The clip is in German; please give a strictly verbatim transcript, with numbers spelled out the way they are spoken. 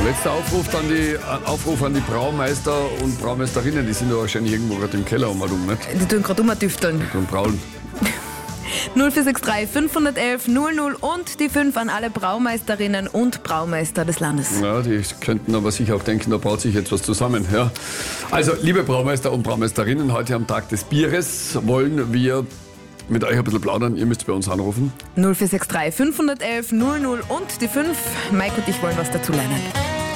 Letzter Aufruf an die, Aufruf an die Braumeister und Braumeisterinnen, die sind ja wahrscheinlich irgendwo gerade im Keller um, nicht? Die tun gerade umtüfteln. Und brauen. null vier sechs drei fünf eins eins null null und die fünf an alle Braumeisterinnen und Braumeister des Landes. Ja, die könnten aber sich auch denken, da baut sich jetzt was zusammen. Ja. Also, liebe Braumeister und Braumeisterinnen, heute am Tag des Bieres wollen wir mit euch ein bisschen plaudern. Ihr müsst bei uns anrufen. null vier sechs drei fünf eins eins null null und die fünf. Mike und ich wollen was dazu lernen.